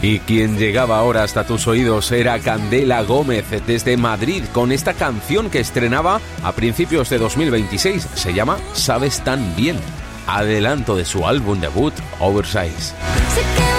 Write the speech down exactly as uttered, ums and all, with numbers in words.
Y quien llegaba ahora hasta tus oídos era Candela Gómez desde Madrid con esta canción que estrenaba a principios de dos mil veintiséis. Se llama Sabes tan bien, adelanto de su álbum debut Oversize.